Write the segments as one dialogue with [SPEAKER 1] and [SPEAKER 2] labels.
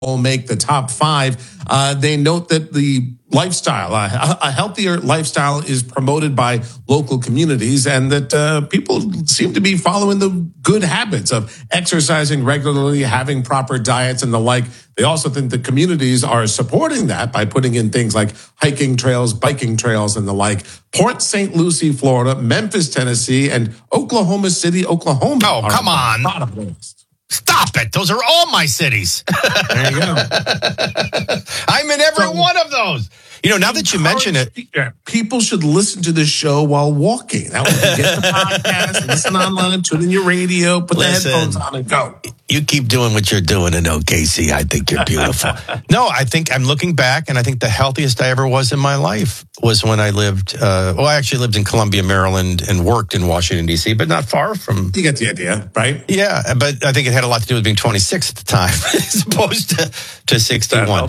[SPEAKER 1] make the top 5. They note that the lifestyle, a healthier lifestyle, is promoted by local communities, and that people seem to be following the good habits of exercising regularly, having proper diets, and the like. They also think the communities are supporting that by putting in things like hiking trails, biking trails, and the like. Port St. Lucie, Florida, Memphis, Tennessee, and Oklahoma City, Oklahoma.
[SPEAKER 2] Oh, come on. Stop it. Those are all my cities.
[SPEAKER 1] There you go.
[SPEAKER 2] I'm in every one of those. Now that you mention it.
[SPEAKER 1] People should listen to the show while walking. That way you get the podcast, listen online, tune in your radio, put the headphones on and go.
[SPEAKER 2] You keep doing what you're doing in OKC. I think you're beautiful. No, I think I'm looking back, and I think the healthiest I ever was in my life was when I lived, I actually lived in Columbia, Maryland, and worked in Washington, D.C., but not far from.
[SPEAKER 1] You get the idea, right?
[SPEAKER 2] Yeah, but I think it had a lot to do with being 26 at the time, as opposed to 61.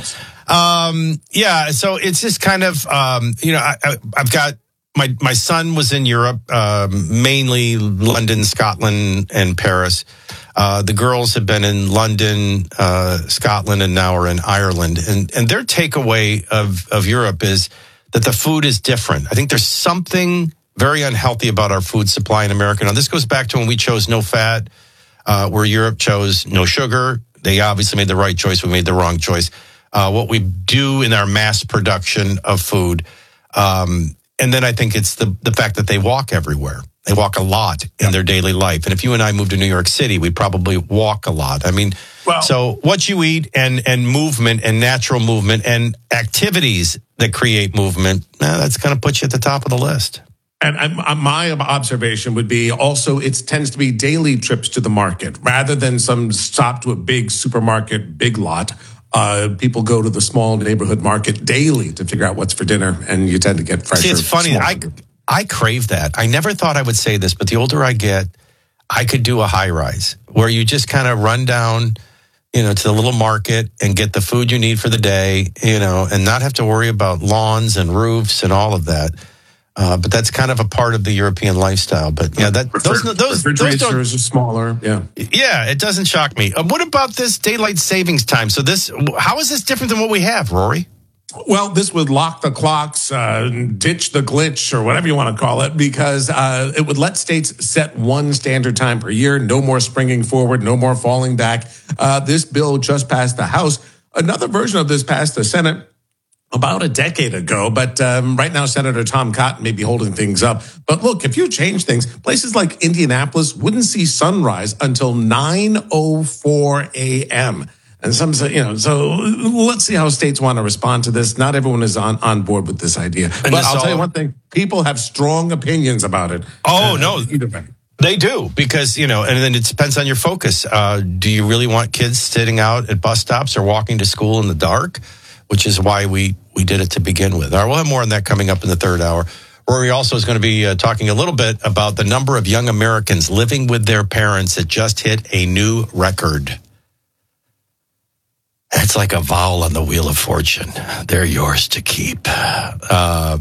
[SPEAKER 2] So it's just kind of, I've got my son was in Europe, mainly London, Scotland, and Paris. The girls have been in London, Scotland, and now are in Ireland. And their takeaway of Europe is that the food is different. I think there's something very unhealthy about our food supply in America. Now, this goes back to when we chose no fat, where Europe chose no sugar. They obviously made the right choice. We made the wrong choice. What we do in our mass production of food. And then I think it's the fact that they walk everywhere. They walk a lot in their daily life. And if you and I moved to New York City, we'd probably walk a lot. I mean, so what you eat and movement and natural movement and activities that create movement, that's going to put you at the top of the list.
[SPEAKER 1] And my observation would be also it tends to be daily trips to the market rather than some stop to a big supermarket, big lot. People go to the small neighborhood market daily to figure out what's for dinner, and you tend to get fresher.
[SPEAKER 2] See, it's funny. I crave that. I never thought I would say this, but the older I get, I could do a high rise where you just kind of run down, to the little market and get the food you need for the day, and not have to worry about lawns and roofs and all of that. But that's kind of a part of the European lifestyle. But yeah, those
[SPEAKER 1] refrigerators are smaller. Yeah,
[SPEAKER 2] it doesn't shock me. What about this daylight savings time? So how is this different than what we have, Rory?
[SPEAKER 1] Well, this would lock the clocks, ditch the glitch, or whatever you want to call it, because it would let states set one standard time per year. No more springing forward, no more falling back. This bill just passed the House. Another version of this passed the Senate about a decade ago, but right now Senator Tom Cotton may be holding things up. But look, if you change things, places like Indianapolis wouldn't see sunrise until 9:04 a.m. And some say, so let's see how states want to respond to this. Not everyone is on board with this idea. But I'll tell you one thing, people have strong opinions about it.
[SPEAKER 2] Oh, no. They do, because, and then it depends on your focus. Do you really want kids sitting out at bus stops or walking to school in the dark? Which is why we did it to begin with. All right, we'll have more on that coming up in the third hour. Rory also is going to be talking a little bit about the number of young Americans living with their parents that just hit a new record. It's like a vowel on the Wheel of Fortune. They're yours to keep. I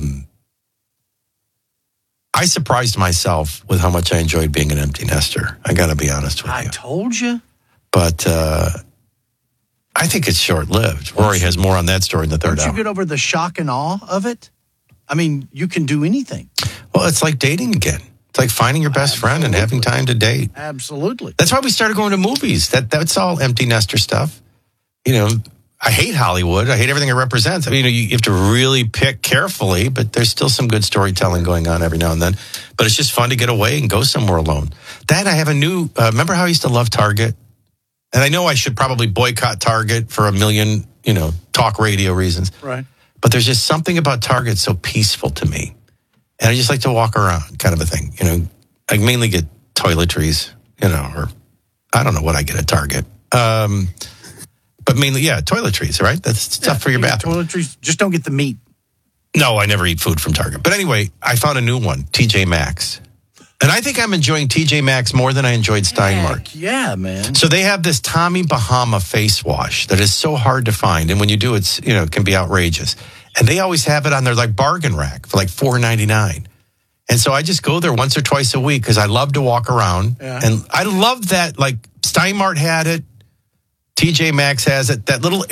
[SPEAKER 2] surprised myself with how much I enjoyed being an empty nester. I got to be honest with you.
[SPEAKER 3] I told you.
[SPEAKER 2] But I think it's short-lived. Rory has more on that story in the third hour.
[SPEAKER 3] Don't you get over the shock and awe of it? I mean, you can do anything.
[SPEAKER 2] Well, it's like dating again. It's like finding your best friend and having time to date.
[SPEAKER 3] Absolutely.
[SPEAKER 2] That's why we started going to movies. That's all empty nester stuff. I hate Hollywood. I hate everything it represents. I mean, you have to really pick carefully, but there's still some good storytelling going on every now and then. But it's just fun to get away and go somewhere alone. Then I have a new, remember how I used to love Target? And I know I should probably boycott Target for a million, talk radio reasons.
[SPEAKER 3] Right.
[SPEAKER 2] But there's just something about Target so peaceful to me. And I just like to walk around, kind of a thing. I mainly get toiletries, or I don't know what I get at Target. But mainly, toiletries, right? That's stuff for your bathroom.
[SPEAKER 3] Toiletries, just don't get the meat.
[SPEAKER 2] No, I never eat food from Target. But anyway, I found a new one, TJ Maxx. And I think I'm enjoying TJ Maxx more than I enjoyed Steinmart.
[SPEAKER 3] Heck yeah, man.
[SPEAKER 2] So they have this Tommy Bahama face wash that is so hard to find. And when you do, it can be outrageous. And they always have it on their bargain rack for $4.99. And so I just go there once or twice a week because I love to walk around. Yeah. And I love that, Steinmart had it. TJ Maxx has it. That little